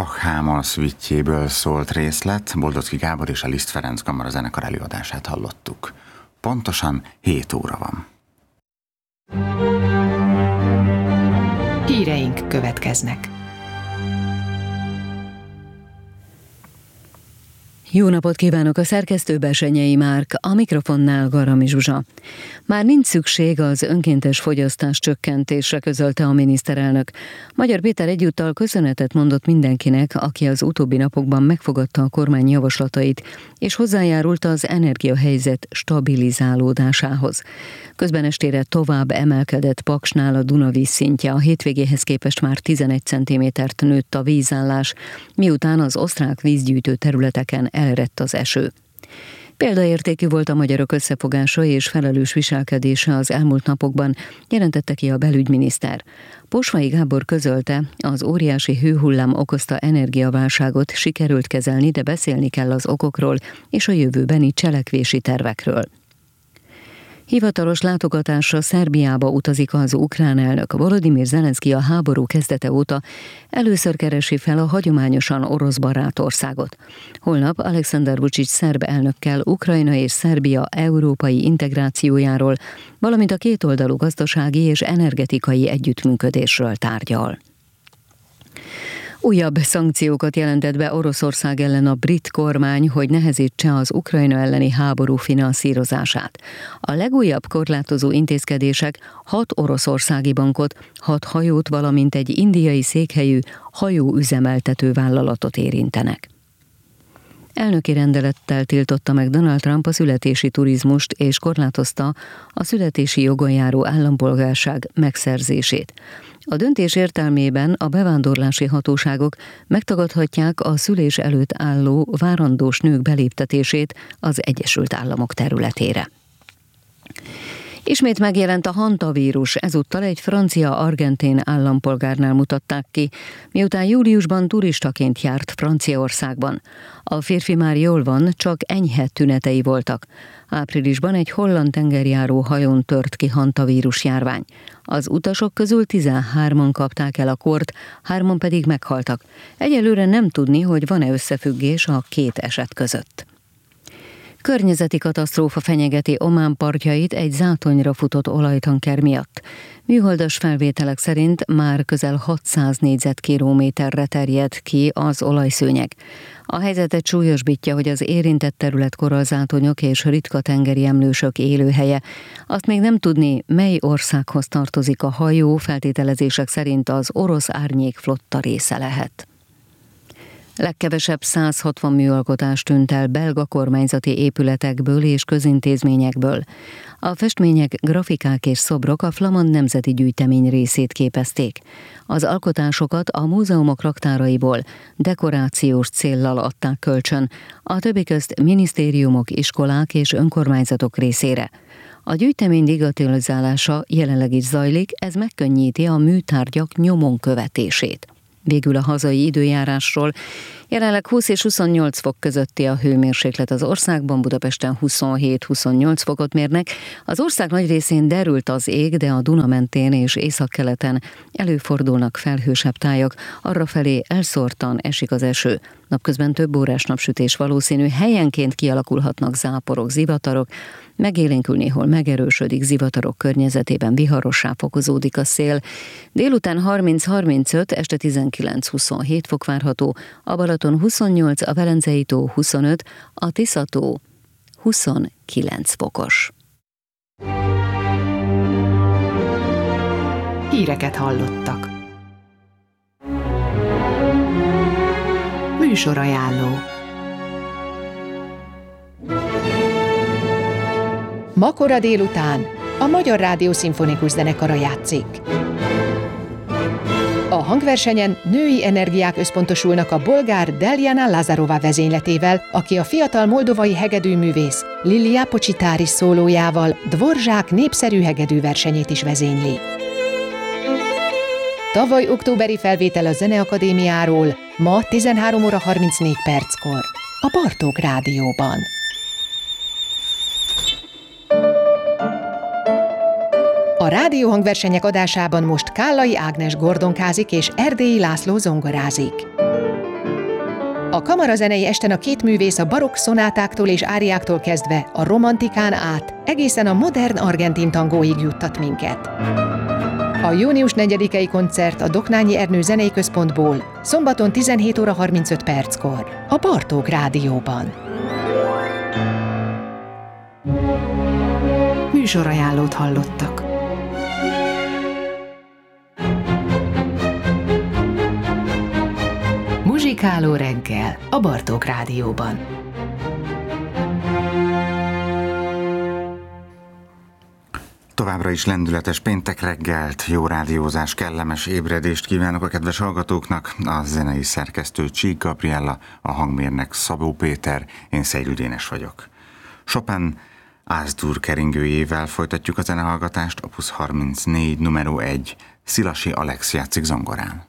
Bach Hámol szüitjéből szólt részlet, Boldocki Gábor és a Liszt Ferenc kamarazenekar előadását hallottuk. Pontosan 7 óra van. Híreink következnek. Jó napot kívánok, a szerkesztő Besenyei Márk, a mikrofonnál Garami Zsuzsa. Már nincs szükség az önkéntes fogyasztás csökkentésre, közölte a miniszterelnök. Magyar Péter egyúttal köszönetet mondott mindenkinek, aki az utóbbi napokban megfogadta a kormány javaslatait, és hozzájárult az energiahelyzet stabilizálódásához. Közben estére tovább emelkedett Paksnál a Duna vízszintje, a hétvégéhez képest már 11 cm-t nőtt a vízállás, miután az osztrák vízgyűjtő területeken elrett az eső. Példaértékű volt a magyarok összefogása és felelős viselkedése az elmúlt napokban, jelentette ki a belügyminiszter. Posvai Gábor közölte, az óriási hőhullám okozta energiaválságot sikerült kezelni, de beszélni kell az okokról és a jövőbeni cselekvési tervekről. Hivatalos látogatásra Szerbiába utazik az ukrán elnök. Volodymyr Zelenszky a háború kezdete óta először keresi fel a hagyományosan orosz barát országot. Holnap Alexander Vučić szerb elnökkel Ukrajna és Szerbia európai integrációjáról, valamint a kétoldalú gazdasági és energetikai együttműködésről tárgyal. Újabb szankciókat jelentett be Oroszország ellen a brit kormány, hogy nehezítse az Ukrajna elleni háború finanszírozását. A legújabb korlátozó intézkedések 6 oroszországi bankot, 6 hajót, valamint egy indiai székhelyű hajóüzemeltető vállalatot érintenek. Elnöki rendelettel tiltotta meg Donald Trump a születési turizmust és korlátozta a születési jogon járó állampolgárság megszerzését. A döntés értelmében a bevándorlási hatóságok megtagadhatják a szülés előtt álló várandós nők beléptetését az Egyesült Államok területére. Ismét megjelent a hantavírus, ezúttal egy francia-argentén állampolgárnál mutatták ki, miután júliusban turistaként járt Franciaországban. A férfi már jól van, csak enyhe tünetei voltak. Áprilisban egy holland tengerjáró hajón tört ki hantavírus járvány. Az utasok közül 13-an kapták el a kort, 3-an pedig meghaltak. Egyelőre nem tudni, hogy van-e összefüggés a 2 eset között. Környezeti katasztrófa fenyegeti Omán partjait egy zátonyra futott olajtanker miatt. Műholdas felvételek szerint már közel 600 négyzetkilométerre terjed ki az olajszőnyeg. A helyzetet súlyosbítja, hogy az érintett terület korallzátonyok és ritka tengeri emlősök élőhelye. Azt még nem tudni, mely országhoz tartozik a hajó, feltételezések szerint az orosz árnyékflotta része lehet. Legkevesebb 160 műalkotás tűnt el belga kormányzati épületekből és közintézményekből. A festmények, grafikák és szobrok a flamand nemzeti gyűjtemény részét képezték. Az alkotásokat a múzeumok raktáraiból dekorációs céllal adták kölcsön, a többi közt minisztériumok, iskolák és önkormányzatok részére. A gyűjtemény digitalizálása jelenleg is zajlik, ez megkönnyíti a műtárgyak nyomon követését. Végül a hazai időjárásról. Jelenleg 20 és 28 fok közötti a hőmérséklet az országban, Budapesten 27-28 fokot mérnek. Az ország nagy részén derült az ég, de a Duna mentén és északkeleten előfordulnak felhősebb tájak, arrafelé elszórtan esik az eső. Napközben több órás napsütés valószínű, helyenként kialakulhatnak záporok, zivatarok, megélénkül néhol megerősödik, zivatarok környezetében viharossá fokozódik a szél. Délután 30-35, este 19-27 fok várható, a Balaton 28, a Velencei tó 25, a Tisza-tó 29 fokos. Híreket hallottak. Műsorajánló. Ma kora délután a Magyar Rádió Szimfonikus Zenekara játszik. A hangversenyen női energiák összpontosulnak a bolgár Deljana Lazarova vezényletével, aki a fiatal moldovai hegedűművész Lilia Pocsitáris szólójával Dvorzsák népszerű hegedűversenyét is vezényli. Tavaly októberi felvétel a Zeneakadémiáról, ma 13 óra 34 perckor a Bartók Rádióban. A rádióhangversenyek adásában most Kállai Ágnes gordonkázik és Erdélyi László zongorázik. A kamarazenei esten a két művész a barokk szonátáktól és áriáktól kezdve a romantikán át egészen a modern argentin tangóig juttat minket. A június 4-i koncert a Doknányi Ernő Zenei Központból szombaton 17 óra 35 perckor a Bartók Rádióban. Műsorajánlót hallottak. Muzsikáló reggel a Bartók Rádióban. Továbbra is lendületes péntek reggelt, jó rádiózás, kellemes ébredést kívánok a kedves hallgatóknak. A zenei szerkesztő Csík Gabriella, a hangmérnök Szabó Péter, én Szejlő Dénes vagyok. Chopin Ász-dur keringőjével folytatjuk a zenehallgatást, opus 34, numero 1, Szilasi Alex játszik zongorán.